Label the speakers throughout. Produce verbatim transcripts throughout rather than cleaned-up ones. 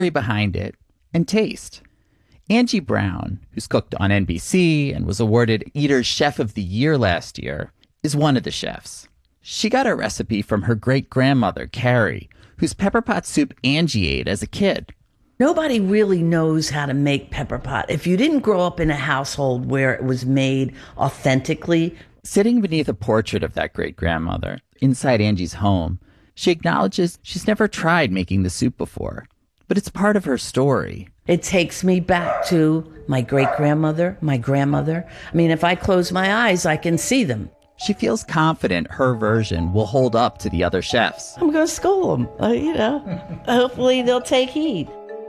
Speaker 1: behind it, and taste. Angie Brown, who's cooked on N B C and was awarded Eater's Chef of the Year last year, is one of the chefs. She got her recipe from her great-grandmother, Carrie, whose pepper pot soup Angie ate as a kid.
Speaker 2: Nobody really knows how to make pepper pot. If you didn't grow up in a household where it was made authentically.
Speaker 1: Sitting beneath a portrait of that great-grandmother, inside Angie's home, she acknowledges she's never tried making the soup before. But it's part of her story.
Speaker 2: It takes me back to my great-grandmother, my grandmother. I mean, if I close my eyes, I can see them.
Speaker 1: She feels confident her version will hold up to the other chefs.
Speaker 2: I'm going to school them, uh, you know. Hopefully they'll take heed.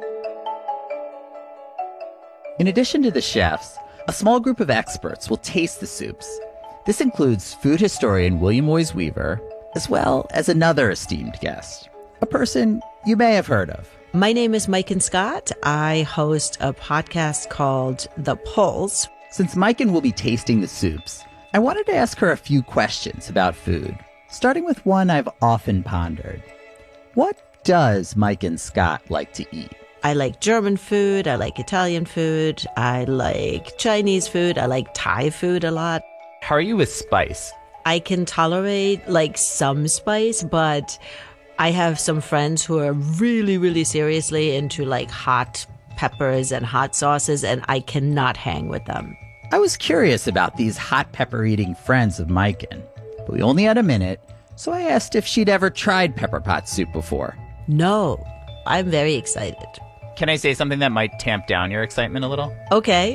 Speaker 1: In addition to the chefs, a small group of experts will taste the soups. This includes food historian William Moyes Weaver, as well as another esteemed guest, a person you may have heard of.
Speaker 3: My name is Maiken Scott. I host a podcast called The Pulse.
Speaker 1: Since Maiken will be tasting the soups, I wanted to ask her a few questions about food, starting with one I've often pondered. What does Maiken Scott like to eat?
Speaker 3: I like German food. I like Italian food. I like Chinese food. I like Thai food a lot.
Speaker 1: How are you with spice?
Speaker 3: I can tolerate like some spice, but I have some friends who are really, really seriously into like hot peppers and hot sauces, and I cannot hang with them.
Speaker 1: I was curious about these hot pepper eating friends of Maiken, but we only had a minute, so I asked if she'd ever tried pepper pot soup before.
Speaker 3: No, I'm very excited.
Speaker 4: Can I say something that might tamp down your excitement a little?
Speaker 3: Okay.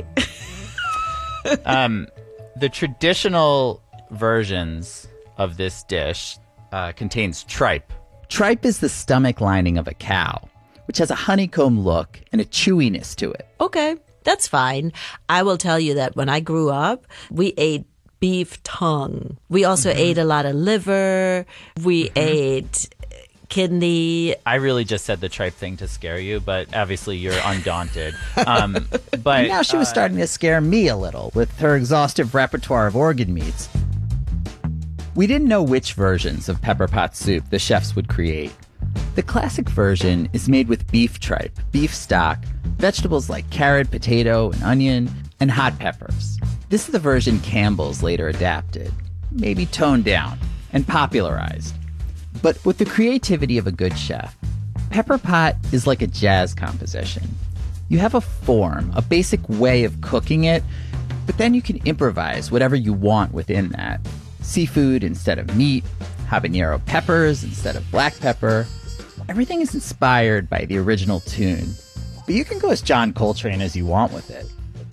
Speaker 4: um, the traditional versions of this dish uh, contains tripe.
Speaker 1: Tripe is the stomach lining of a cow, which has a honeycomb look and a chewiness to it.
Speaker 3: Okay, that's fine. I will tell you that when I grew up, we ate beef tongue. We also mm-hmm. ate a lot of liver. We mm-hmm. ate kidney.
Speaker 4: I really just said the tripe thing to scare you, but obviously you're undaunted. Um, but
Speaker 1: and now she was uh, starting to scare me a little with her exhaustive repertoire of organ meats. We didn't know which versions of pepper pot soup the chefs would create. The classic version is made with beef tripe, beef stock, vegetables like carrot, potato, and onion, and hot peppers. This is the version Campbell's later adapted, maybe toned down, and popularized. But with the creativity of a good chef, pepper pot is like a jazz composition. You have a form, a basic way of cooking it, but then you can improvise whatever you want within that. Seafood instead of meat, habanero peppers instead of black pepper. Everything is inspired by the original tune, but you can go as John Coltrane as you want with it.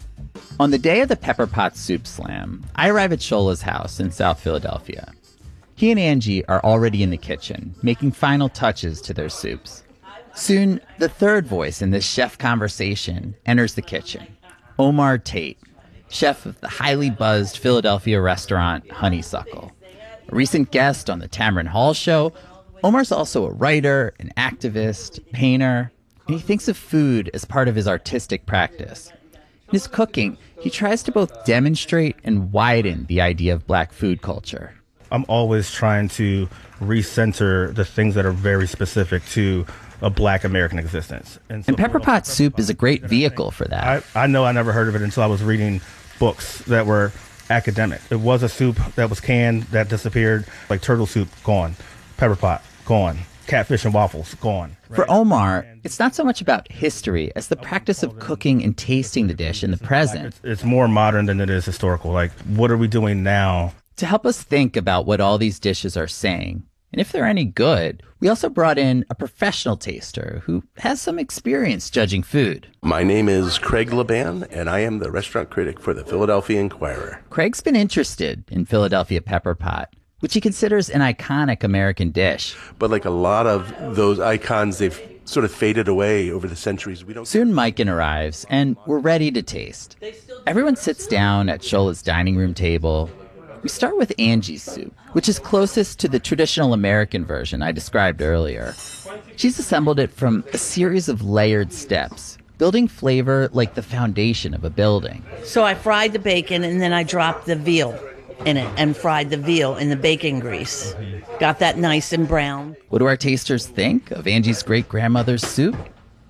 Speaker 1: On the day of the Pepper Pot Soup Slam, I arrive at Shola's house in South Philadelphia. He and Angie are already in the kitchen, making final touches to their soups. Soon, the third voice in this chef conversation enters the kitchen, Omar Tate, chef of the highly buzzed Philadelphia restaurant Honeysuckle. A recent guest on the Tamron Hall show, Omar's also a writer, an activist, painter, and he thinks of food as part of his artistic practice. In his cooking, he tries to both demonstrate and widen the idea of black food culture.
Speaker 5: I'm always trying to recenter the things that are very specific to a black American existence.
Speaker 1: And, so and pepper pot soup is a great vehicle for that.
Speaker 5: I, I know I never heard of it until I was reading books that were academic. It was a soup that was canned, that disappeared, like turtle soup, gone. Pepper pot, gone. Catfish and waffles, gone. Right?
Speaker 1: For Omar, it's not so much about history as the practice of cooking and tasting the dish in the present.
Speaker 5: It's, it's more modern than it is historical. Like, what are we doing now?
Speaker 1: To help us think about what all these dishes are saying, and if they're any good, we also brought in a professional taster who has some experience judging food.
Speaker 6: My name is Craig Laban, and I am the restaurant critic for the Philadelphia Inquirer.
Speaker 1: Craig's been interested in Philadelphia pepper pot, which he considers an iconic American dish.
Speaker 6: But like a lot of those icons, they've sort of faded away over the centuries. We don't.
Speaker 1: Soon Maiken arrives, and we're ready to taste. Everyone sits down at Shola's dining room table. We start with Angie's soup, which is closest to the traditional American version I described earlier. She's assembled it from a series of layered steps, building flavor like the foundation of a building.
Speaker 2: So I fried the bacon, and then I dropped the veal in it and fried the veal in the bacon grease. Got that nice and brown.
Speaker 1: What do our tasters think of Angie's great-grandmother's soup?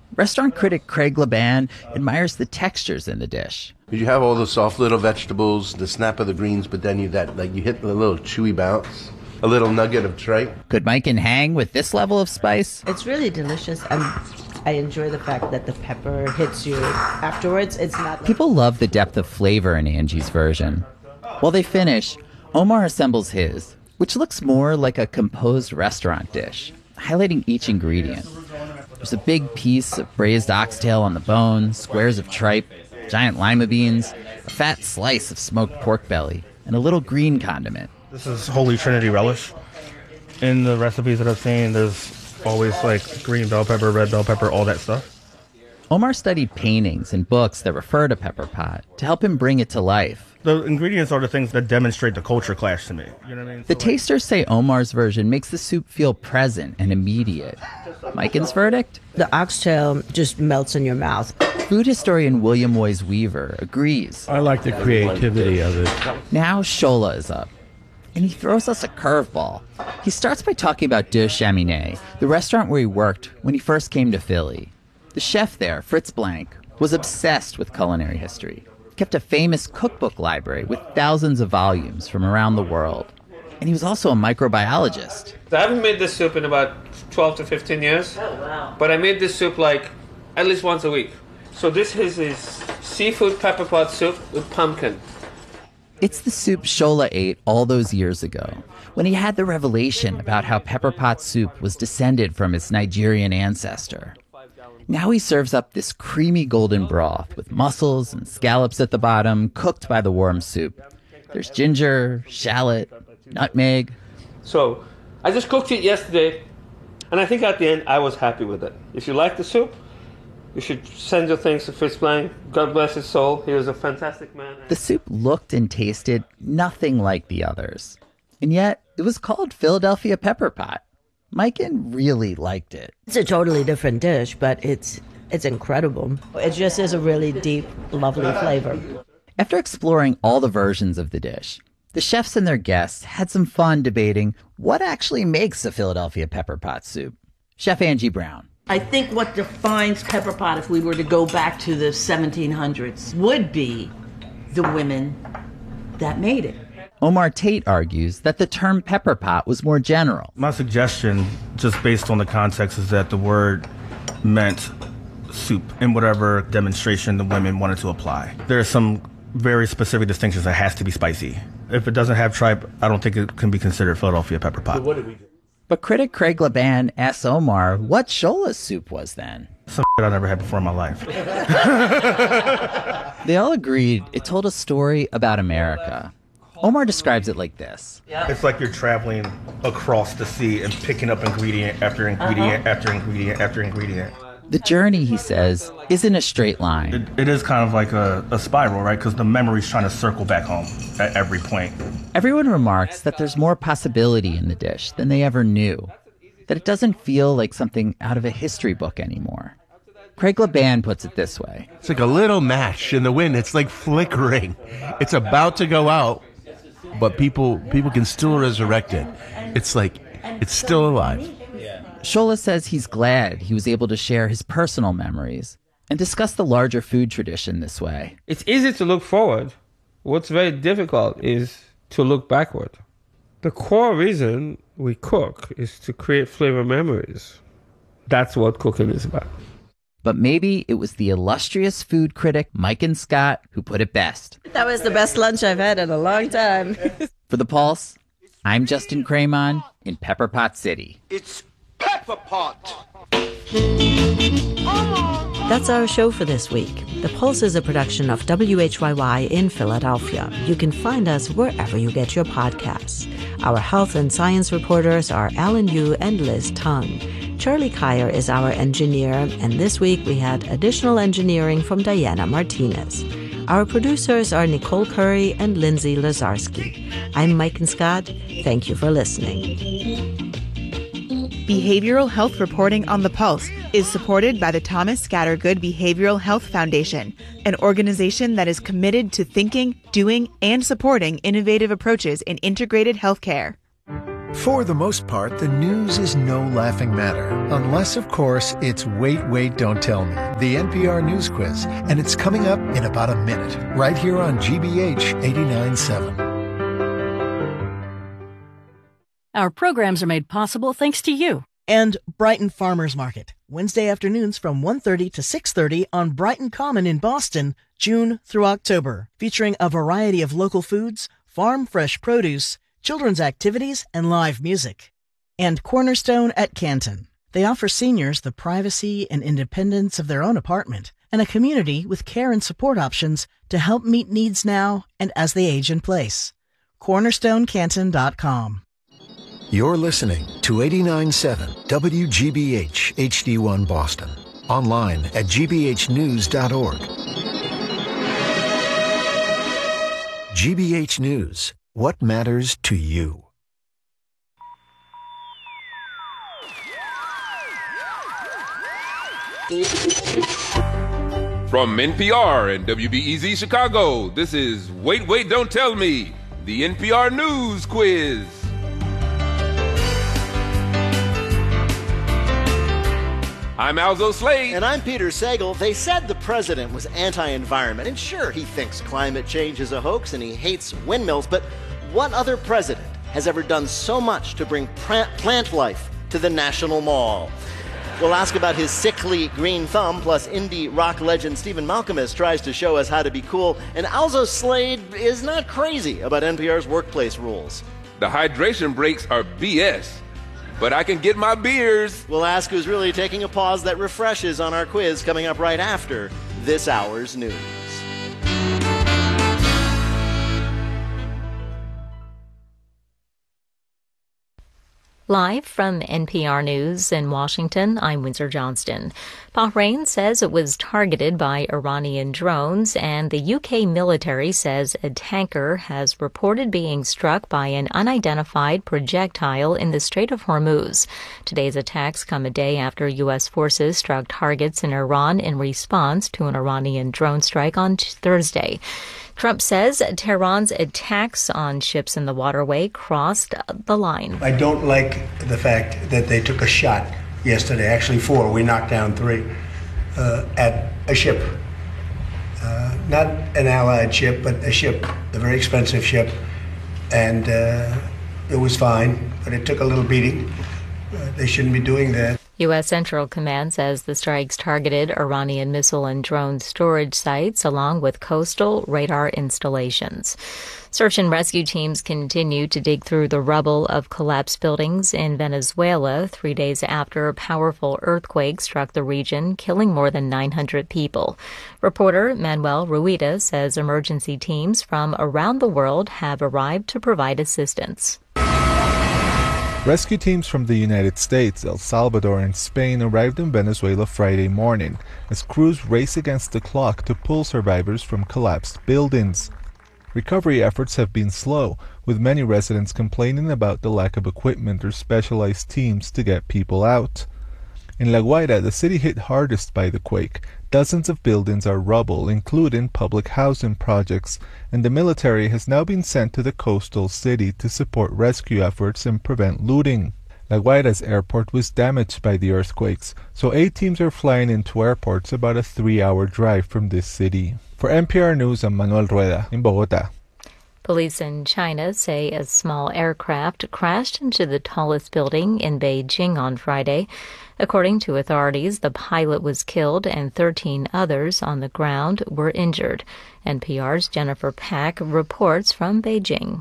Speaker 1: Restaurant critic Craig Laban admires the textures in the dish.
Speaker 6: You have all the soft little vegetables, the snap of the greens, but then you that like you hit the little chewy bounce, a little nugget of tripe.
Speaker 1: Could Mikan hang with this level of spice?
Speaker 3: It's really delicious. And I enjoy the fact that the pepper hits you afterwards. It's not like...
Speaker 1: People love the depth of flavor in Angie's version. While they finish, Omar assembles his, which looks more like a composed restaurant dish, highlighting each ingredient. There's a big piece of braised oxtail on the bone, squares of tripe, giant lima beans, a fat slice of smoked pork belly, and a little green condiment.
Speaker 5: This is Holy Trinity relish. In the recipes that I've seen, there's always like green bell pepper, red bell pepper, all that stuff.
Speaker 1: Omar studied paintings and books that refer to pepper pot to help him bring it to life.
Speaker 5: The ingredients are the things that demonstrate the culture clash to me. You know what I mean?
Speaker 1: The
Speaker 5: So, like,
Speaker 1: tasters say Omar's version makes the soup feel present and immediate. Mikan's verdict?
Speaker 3: The oxtail just melts in your mouth.
Speaker 1: Food historian William Woys Weaver agrees.
Speaker 7: I like the creativity of it.
Speaker 1: Now Shola is up, and he throws us a curveball. He starts by talking about Deux Cheminées, the restaurant where he worked when he first came to Philly. The chef there, Fritz Blank, was obsessed with culinary history. He kept a famous cookbook library with thousands of volumes from around the world. And he was also a microbiologist.
Speaker 8: I haven't made this soup in about twelve to fifteen years. Oh, wow. But I made this soup like at least once a week. So this is his seafood pepper pot soup with pumpkin.
Speaker 1: It's the soup Shola ate all those years ago, when he had the revelation about how pepper pot soup was descended from his Nigerian ancestor. Now he serves up this creamy golden broth with mussels and scallops at the bottom, cooked by the warm soup. There's ginger, shallot, nutmeg.
Speaker 8: So I just cooked it yesterday, and I think at the end I was happy with it. If you like the soup, you should send your thanks to Fritz Blank. God bless his soul. He was a fantastic man.
Speaker 1: The soup looked and tasted nothing like the others. And yet, it was called Philadelphia Pepper Pot. Mikan really liked it.
Speaker 3: It's a totally different dish, but it's it's incredible. It just is a really deep, lovely flavor.
Speaker 1: After exploring all the versions of the dish, the chefs and their guests had some fun debating what actually makes a Philadelphia Pepper Pot soup. Chef Angie Brown.
Speaker 2: I think what defines pepper pot, if we were to go back to the seventeen hundreds, would be the women that made it.
Speaker 1: Omar Tate argues that the term pepper pot was more general.
Speaker 5: My suggestion, just based on the context, is that the word meant soup in whatever demonstration the women wanted to apply. There are some very specific distinctions that has to be spicy. If it doesn't have tripe, I don't think it can be considered Philadelphia pepper pot.
Speaker 6: What did we do?
Speaker 1: But critic Craig Laban asks Omar what Shola's soup was then.
Speaker 5: Some shit I never had before in my life.
Speaker 1: They all agreed it told a story about America. Omar describes it like this.
Speaker 5: It's like you're traveling across the sea and picking up ingredient after ingredient after ingredient after ingredient.
Speaker 1: The journey, he says, isn't a straight line.
Speaker 5: It, it is kind of like a, a spiral, right? Because the memory's trying to circle back home at every point.
Speaker 1: Everyone remarks that there's more possibility in the dish than they ever knew, that it doesn't feel like something out of a history book anymore. Craig Laban puts it this way.
Speaker 6: It's like a little match in the wind. It's like flickering. It's about to go out, but people people can still resurrect it. It's like it's still alive.
Speaker 1: Shola says he's glad he was able to share his personal memories and discuss the larger food tradition this way.
Speaker 8: It's easy to look forward. What's very difficult is to look backward. The core reason we cook is to create flavor memories. That's what cooking is about.
Speaker 1: But maybe it was the illustrious food critic Mikan Scott who put it best.
Speaker 3: That was the best lunch I've had in a long time.
Speaker 1: For The Pulse, I'm Justin Cremon in Pepper Pot City.
Speaker 9: It's Pepper Pot.
Speaker 3: That's our show for this week. The Pulse is a production of W H Y Y in Philadelphia. You can find us wherever you get your podcasts. Our health and science reporters are Alan Yu and Liz Tung. Charlie Kyer is our engineer, and this week we had additional engineering from Diana Martinez. Our producers are Nicole Curry and Lindsay Lazarski. I'm Mikan Scott. Thank you for listening.
Speaker 10: Behavioral health reporting on The Pulse is supported by the Thomas Scattergood Behavioral Health Foundation, an organization that is committed to thinking, doing, and supporting innovative approaches in integrated healthcare.
Speaker 11: For the most part, the news is no laughing matter. Unless, of course, it's Wait, Wait, Don't Tell Me, the N P R News Quiz. And it's coming up in about a minute, right here on G B H eighty-nine point seven.
Speaker 12: Our programs are made possible thanks to you.
Speaker 13: And Brighton Farmers Market, Wednesday afternoons from one thirty to six thirty on Brighton Common in Boston, June through October, featuring a variety of local foods, farm fresh produce, children's activities, and live music. And Cornerstone at Canton. They offer seniors the privacy and independence of their own apartment and a community with care and support options to help meet needs now and as they age in place. cornerstone canton dot com.
Speaker 11: You're listening to eighty-nine point seven W G B H H D one Boston. Online at g b h news dot org. G B H News. What matters to you?
Speaker 14: From N P R and W B E Z Chicago, this is Wait, Wait, Don't Tell Me, the N P R News Quiz. I'm Alzo Slade.
Speaker 15: And I'm Peter Sagal. They said the president was anti-environment, and sure, he thinks climate change is a hoax and he hates windmills, but what other president has ever done so much to bring plant life to the National Mall? We'll ask about his sickly green thumb, plus indie rock legend Stephen Malkmus tries to show us how to be cool, and Alzo Slade is not crazy about N P R's workplace rules.
Speaker 14: The hydration breaks are B S, but I can get my beers.
Speaker 15: We'll ask who's really taking a pause that refreshes on our quiz coming up right after this hour's news.
Speaker 16: Live from N P R News in Washington, I'm Windsor Johnston. Bahrain says it was targeted by Iranian drones, and the U K military says a tanker has reported being struck by an unidentified projectile in the Strait of Hormuz. Today's attacks come a day after U S forces struck targets in Iran in response to an Iranian drone strike on Thursday. Trump says Tehran's attacks on ships in the waterway crossed the line.
Speaker 17: I don't like the fact that they took a shot yesterday, actually four, we knocked down three, uh, at a ship. Uh, not an allied ship, but a ship, a very expensive ship. And uh, it was fine, but it took a little beating. Uh, they shouldn't be doing that.
Speaker 16: U S. Central Command says the strikes targeted Iranian missile and drone storage sites along with coastal radar installations. Search and rescue teams continue to dig through the rubble of collapsed buildings in Venezuela three days after a powerful earthquake struck the region, killing more than nine hundred people. Reporter Manuel Rueda says emergency teams from around the world have arrived to provide assistance.
Speaker 18: Rescue teams from the United States, El Salvador, and Spain arrived in Venezuela Friday morning as crews race against the clock to pull survivors from collapsed buildings. Recovery efforts have been slow, with many residents complaining about the lack of equipment or specialized teams to get people out. In La Guaira, the city hit hardest by the quake. Dozens of buildings are rubble, including public housing projects, and the military has now been sent to the coastal city to support rescue efforts and prevent looting. La Guaira's airport was damaged by the earthquakes, so eight teams are flying into airports about a three-hour drive from this city. For N P R News, I'm Manuel Rueda in Bogotá.
Speaker 16: Police in China say a small aircraft crashed into the tallest building in Beijing on Friday. According to authorities, the pilot was killed and thirteen others on the ground were injured. N P R's Jennifer Pack reports from Beijing.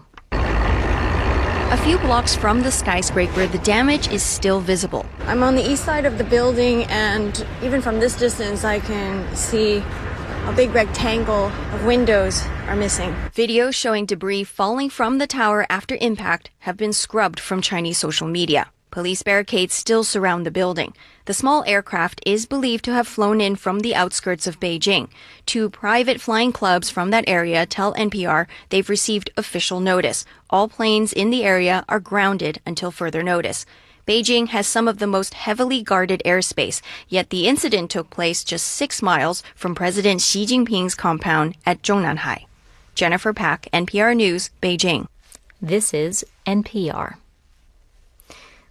Speaker 19: A few blocks from the skyscraper, the damage is still visible.
Speaker 20: I'm on the east side of the building, and even from this distance, I can see a big rectangle of windows are missing.
Speaker 19: Videos showing debris falling from the tower after impact have been scrubbed from Chinese social media. Police barricades still surround the building. The small aircraft is believed to have flown in from the outskirts of Beijing. Two private flying clubs from that area tell N P R they've received official notice. All planes in the area are grounded until further notice. Beijing has some of the most heavily guarded airspace, yet the incident took place just six miles from President Xi Jinping's compound at Zhongnanhai. Jennifer Pack, N P R News, Beijing.
Speaker 16: This is N P R.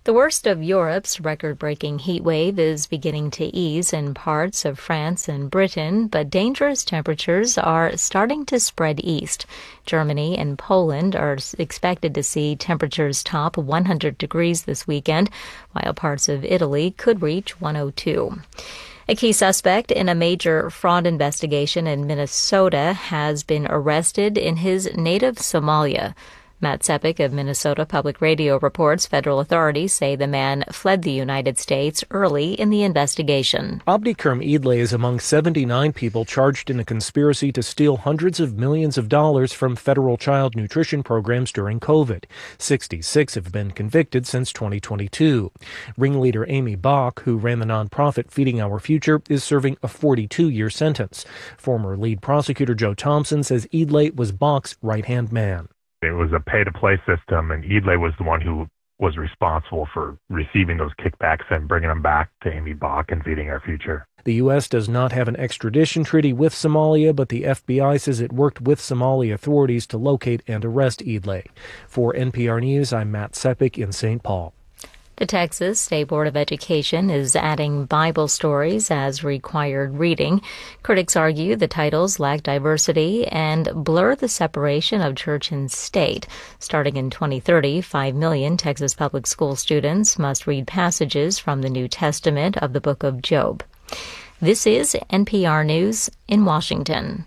Speaker 16: The worst of Europe's record-breaking heat wave is beginning to ease in parts of France and Britain, but dangerous temperatures are starting to spread east. Germany and Poland are expected to see temperatures top one hundred degrees this weekend, while parts of Italy could reach one hundred two. A key suspect in a major fraud investigation in Minnesota has been arrested in his native Somalia. Matt Sepik of Minnesota Public Radio reports federal authorities say the man fled the United States early in the investigation.
Speaker 21: Abdikerm Idle is among seventy-nine people charged in a conspiracy to steal hundreds of millions of dollars from federal child nutrition programs during COVID. sixty-six have been convicted since twenty twenty-two. Ringleader Amy Bach, who ran the nonprofit Feeding Our Future, is serving a forty-two-year sentence. Former lead prosecutor Joe Thompson says Idle was Bach's right-hand man.
Speaker 22: It was a pay-to-play system, and Idle was the one who was responsible for receiving those kickbacks and bringing them back to Amy Bach and Feeding Our Future.
Speaker 21: The U S does not have an extradition treaty with Somalia, but the F B I says it worked with Somali authorities to locate and arrest Idle. For N P R News, I'm Matt Sepik in Saint Paul.
Speaker 16: The Texas State Board of Education is adding Bible stories as required reading. Critics argue the titles lack diversity and blur the separation of church and state. Starting in twenty thirty, five million Texas public school students must read passages from the New Testament of the book of Job. This is N P R News in Washington.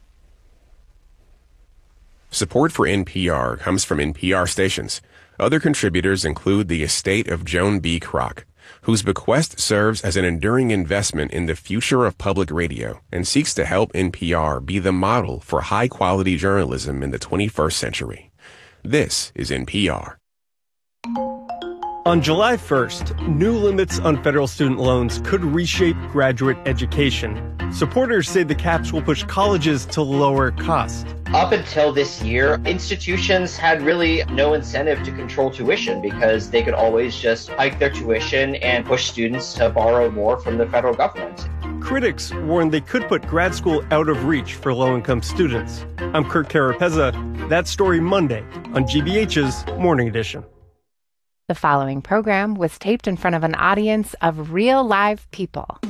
Speaker 23: Support for N P R comes from N P R stations. Other contributors include the estate of Joan B. Kroc, whose bequest serves as an enduring investment in the future of public radio and seeks to help N P R be the model for high-quality journalism in the twenty-first century. This is N P R.
Speaker 24: On July first, new limits on federal student loans could reshape graduate education. Supporters say the caps will push colleges to lower costs.
Speaker 25: Up until this year, institutions had really no incentive to control tuition because they could always just hike their tuition and push students to borrow more from the federal government.
Speaker 24: Critics warn they could put grad school out of reach for low-income students. I'm Kurt Carapezza. That story Monday on G B H's Morning Edition.
Speaker 26: The following program was taped in front of an audience of real live people.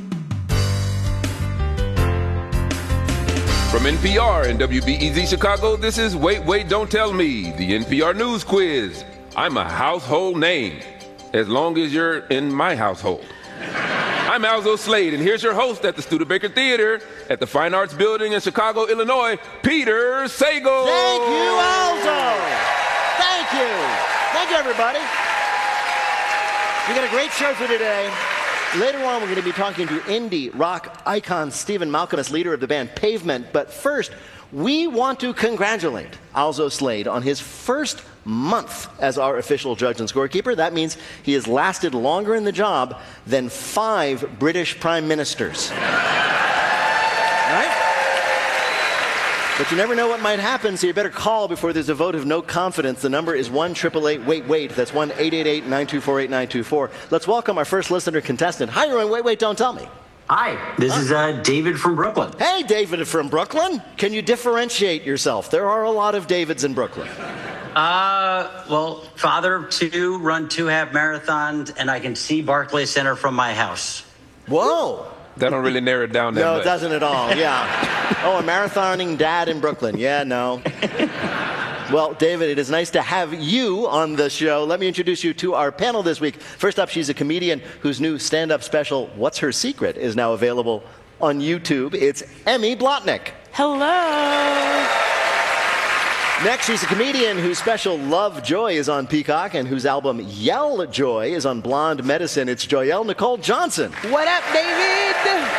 Speaker 14: From N P R and W B E Z Chicago, this is Wait, Wait, Don't Tell Me, the N P R News Quiz. I'm a household name, as long as you're in my household. I'm Alzo Slade, and here's your host at the Studebaker Theater at the Fine Arts Building in Chicago, Illinois, Peter Sagal.
Speaker 15: Thank you, Alzo. Thank you. Thank you, everybody. We got a great show for today. Later on, we're going to be talking to indie rock icon Stephen Malkmus, leader of the band Pavement. But first, we want to congratulate Alzo Slade on his first month as our official judge and scorekeeper. That means he has lasted longer in the job than five British prime ministers. Right? But you never know what might happen, so you better call before there's a vote of no confidence. The number is one eight eight eight, wait, wait. That's one eight eight eight, nine two four, eight nine two four. Let's welcome our first listener contestant. Hi, you're on Wait, Wait, Don't Tell Me.
Speaker 27: Hi, this huh? is uh, David from Brooklyn.
Speaker 15: Hey, David from Brooklyn. Can you differentiate yourself? There are a lot of Davids in Brooklyn.
Speaker 27: Uh, well, father of two, run two half marathons, and I can see Barclays Center from my house.
Speaker 15: Whoa.
Speaker 14: That don't really narrow it down that
Speaker 15: No,
Speaker 14: much.
Speaker 15: it doesn't at all, yeah. Oh, a marathoning dad in Brooklyn. Yeah, no. Well, David, it is nice to have you on the show. Let me introduce you to our panel this week. First up, she's a comedian whose new stand-up special, What's Her Secret?, is now available on YouTube. It's Emmy Blotnick.
Speaker 28: Hello.
Speaker 15: Next, she's a comedian whose special Love Joy is on Peacock and whose album Yell Joy is on Blonde Medicine. It's Joyelle Nicole Johnson.
Speaker 28: What up, David?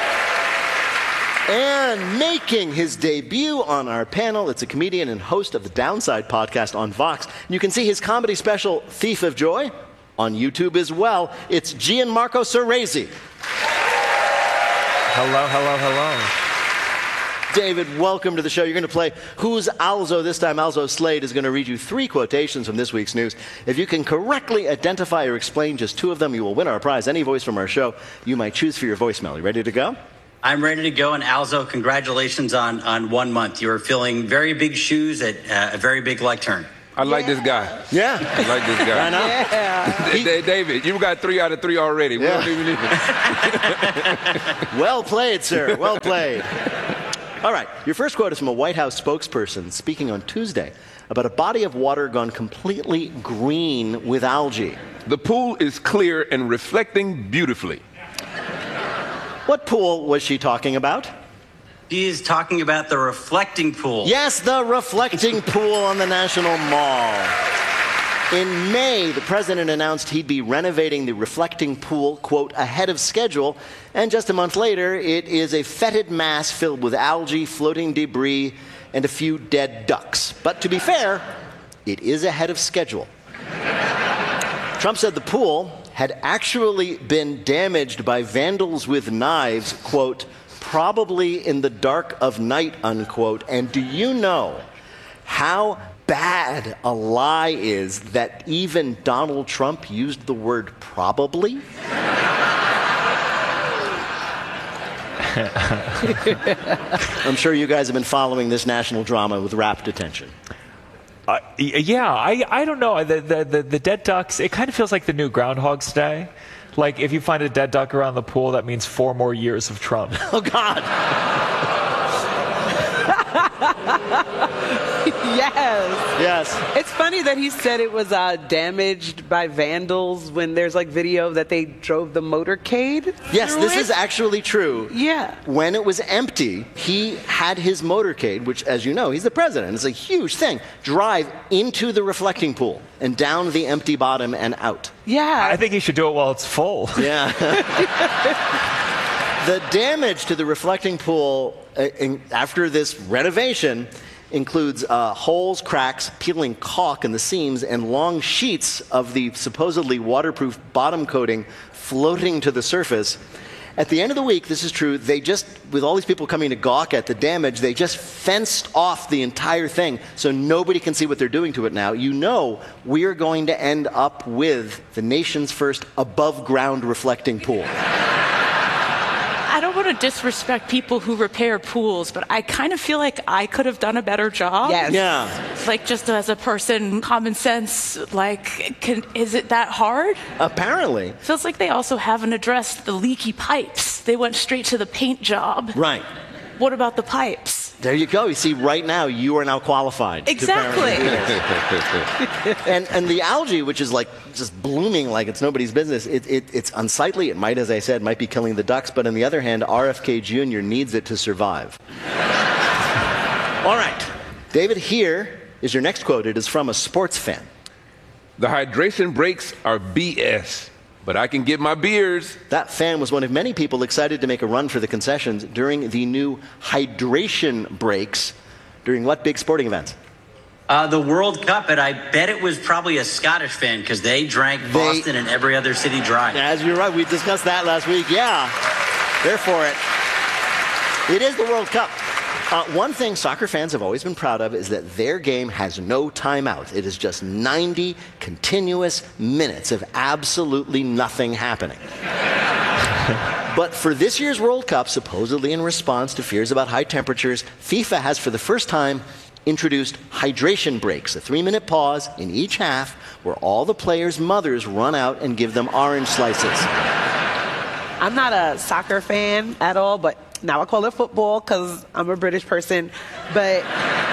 Speaker 15: And making his debut on our panel, it's a comedian and host of the Downside podcast on Vox. You can see his comedy special Thief of Joy on YouTube as well. It's Gianmarco Ceresi.
Speaker 29: Hello, hello, hello.
Speaker 15: David, welcome to the show. You're going to play Who's Alzo? This time, Alzo Slade is going to read you three quotations from this week's news. If you can correctly identify or explain just two of them, you will win our prize. Any voice from our show you might choose for your voicemail. You ready to go?
Speaker 27: I'm ready to go, and Alzo, congratulations on, on one month. You are filling very big shoes at uh, a very big leg turn.
Speaker 14: I like this guy.
Speaker 15: Yeah.
Speaker 14: I like this guy.
Speaker 15: I know.
Speaker 28: Yeah.
Speaker 14: He, David, you got three out of three already. We
Speaker 15: Yeah.
Speaker 14: don't even need it.
Speaker 15: Well played, sir. Well played. All right. Your first quote is from a White House spokesperson speaking on Tuesday about a body of water gone completely green with algae.
Speaker 14: The pool is clear and reflecting beautifully.
Speaker 15: What pool was she talking about?
Speaker 27: He's talking about the reflecting pool.
Speaker 15: Yes, the reflecting pool on the National Mall. In May, the president announced he'd be renovating the reflecting pool, quote, ahead of schedule. And just a month later, it is a fetid mass filled with algae, floating debris, and a few dead ducks. But to be fair, it is ahead of schedule. Trump said the pool had actually been damaged by vandals with knives, quote, probably in the dark of night, unquote. And do you know how bad a lie is that even Donald Trump used the word probably? I'm sure you guys have been following this national drama with rapt attention.
Speaker 1: Uh, yeah, I, I don't know. The, the, the, the dead ducks, it kind of feels like the new Groundhog's Day. Like, if you find a dead duck around the pool, that means four more years of Trump.
Speaker 15: Oh, God.
Speaker 28: Yes.
Speaker 15: Yes.
Speaker 28: It's funny that he said it was uh, damaged by vandals when there's like video that they drove the motorcade.
Speaker 15: Yes,
Speaker 28: through
Speaker 15: this
Speaker 28: it.
Speaker 15: is actually true.
Speaker 28: Yeah.
Speaker 15: When it was empty, he had his motorcade, which, as you know, he's the president. It's a huge thing. Drive into the reflecting pool and down the empty bottom and out.
Speaker 28: Yeah.
Speaker 1: I think he should do it while it's full.
Speaker 15: Yeah. The damage to the reflecting pool uh, in, after this renovation includes uh, holes, cracks, peeling caulk in the seams, and long sheets of the supposedly waterproof bottom coating floating to the surface. At the end of the week, this is true, they just, with all these people coming to gawk at the damage, they just fenced off the entire thing so nobody can see what they're doing to it now. You know we're going to end up with the nation's first above-ground reflecting pool.
Speaker 2: I don't want to disrespect people who repair pools, but I kind of feel like I could have done a better job.
Speaker 28: Yes.
Speaker 15: Yeah.
Speaker 2: Like, just as a person, common sense, like, can, is it that hard?
Speaker 15: Apparently.
Speaker 2: Feels like they also haven't addressed the leaky pipes. They went straight to the paint job.
Speaker 15: Right.
Speaker 2: What about the pipes?
Speaker 15: There you go. You see, right now, you are now qualified. to
Speaker 2: Exactly.
Speaker 15: and and the algae, which is like just blooming like it's nobody's business, it, it, it's unsightly. It might, as I said, might be killing the ducks. But on the other hand, R F K Junior needs it to survive. All right. David, here is your next quote. It is from a sports fan.
Speaker 14: The hydration breaks are B S. But I can get my beers.
Speaker 15: That fan was one of many people excited to make a run for the concessions during the new hydration breaks. During what big sporting events?
Speaker 27: Uh, the World Cup, and I bet it was probably a Scottish fan because they drank Boston and every other city dry.
Speaker 15: As you're right, we discussed that last week. Yeah, they're for it. It is the World Cup. Uh, one thing soccer fans have always been proud of is that their game has no timeout. It is just ninety continuous minutes of absolutely nothing happening. But for this year's World Cup, supposedly in response to fears about high temperatures, FIFA has for the first time introduced hydration breaks, a three-minute pause in each half where all the players' mothers run out and give them orange slices.
Speaker 28: I'm not a soccer fan at all, but now I call it football because I'm a British person. But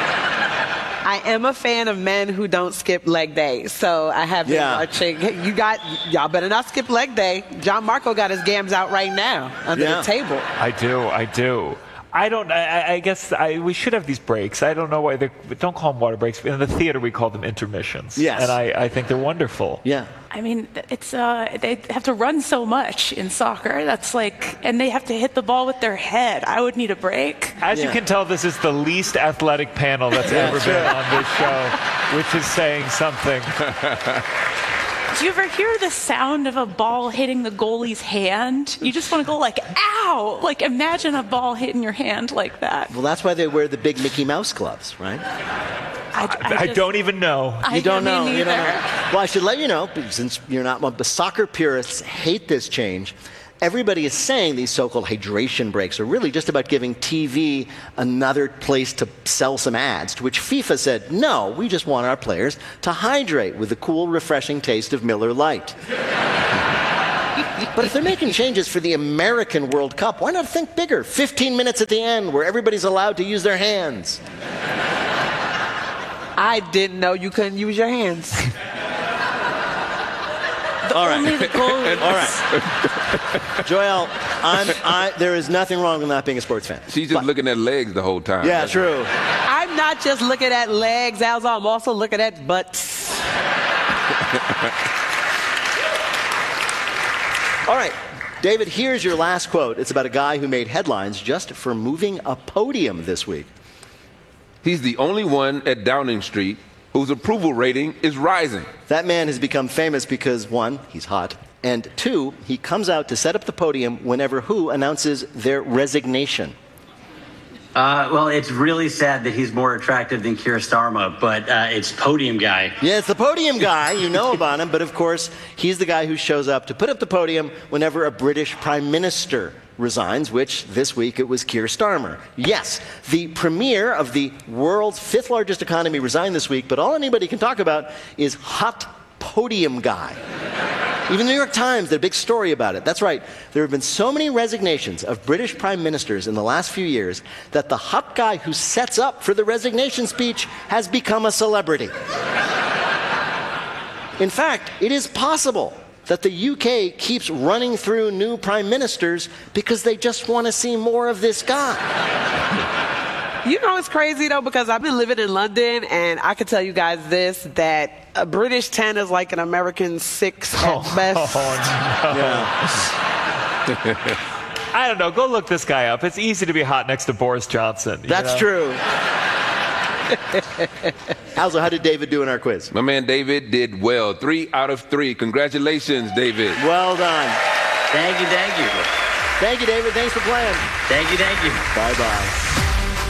Speaker 28: I am a fan of men who don't skip leg day. So I have been
Speaker 15: Yeah.
Speaker 28: watching. You got, y'all better not skip leg day. John Marco got his gams out right now under
Speaker 1: Yeah.
Speaker 28: the table.
Speaker 1: I do, I do. I don't. I, I guess I, we should have these breaks. I don't know why they don't call them water breaks. In the theater, we call them intermissions.
Speaker 2: Yes.
Speaker 1: and I, I think they're wonderful.
Speaker 15: Yeah.
Speaker 2: I mean, it's uh, they have to run so much in soccer. That's like, and they have to hit the ball with their head. I would need a break.
Speaker 1: As you can tell, this is the least athletic panel that's
Speaker 2: Yeah,
Speaker 1: ever
Speaker 2: sure.
Speaker 1: been on this show, which is saying something.
Speaker 2: Do you ever hear the sound of a ball hitting the goalie's hand? You just want to go like, ow! Like, imagine a ball hitting your hand like that.
Speaker 15: Well, that's why they wear the big Mickey Mouse gloves, right?
Speaker 2: I,
Speaker 1: I
Speaker 2: just-
Speaker 1: don't even know.
Speaker 2: I
Speaker 15: You don't
Speaker 2: me
Speaker 15: know. You don't
Speaker 2: neither.
Speaker 15: know. Well, I should let you know, since you're not one, but soccer purists hate this change, everybody is saying these so-called hydration breaks are really just about giving T V another place to sell some ads, to which FIFA said, no, we just want our players to hydrate with the cool, refreshing taste of Miller Lite. But if they're making changes for the American World Cup, why not think bigger? fifteen minutes at the end where everybody's allowed to use their hands.
Speaker 28: I didn't know you couldn't use your hands.
Speaker 15: All right.
Speaker 28: Only the goalies.
Speaker 15: All right. Joel, I'm, I, there is nothing wrong with not being a sports fan.
Speaker 14: She's just but, looking at legs the whole time.
Speaker 15: Yeah, true.
Speaker 28: I'm not just looking at legs, Alza. I'm also looking at butts.
Speaker 15: All right. David, here's your last quote. It's about a guy who made headlines just for moving a podium this week.
Speaker 14: He's the only one at Downing Street whose approval rating is rising.
Speaker 15: That man has become famous because, one, he's hot, and two, he comes out to set up the podium whenever W H O announces their resignation.
Speaker 27: Uh, well, it's really sad that he's more attractive than Keir Starmer, but uh, it's podium guy.
Speaker 15: Yeah, it's the podium guy. You know about him, but of course, he's the guy who shows up to put up the podium whenever a British prime minister resigns, which this week it was Keir Starmer. Yes, the premier of the world's fifth largest economy resigned this week, but all anybody can talk about is hot podium guy. Even the New York Times did a big story about it. That's right. There have been so many resignations of British prime ministers in the last few years that the hot guy who sets up for the resignation speech has become a celebrity. In fact, it is possible that the U K keeps running through new prime ministers because they just want to see more of this guy.
Speaker 28: You know, it's crazy, though, because I've been living in London, and I can tell you guys this, that a British ten is like an American six at
Speaker 1: oh,
Speaker 28: best.
Speaker 1: Oh, no. Yeah. I don't know. Go look this guy up. It's easy to be hot next to Boris Johnson.
Speaker 15: That's
Speaker 1: know?
Speaker 15: true. Alzo, how did David do in our quiz?
Speaker 14: My man David did well. Three out of three. Congratulations, David.
Speaker 15: Well done.
Speaker 27: Thank you, thank you.
Speaker 15: Thank you, David. Thanks for playing.
Speaker 27: Thank you, thank you.
Speaker 15: Bye-bye.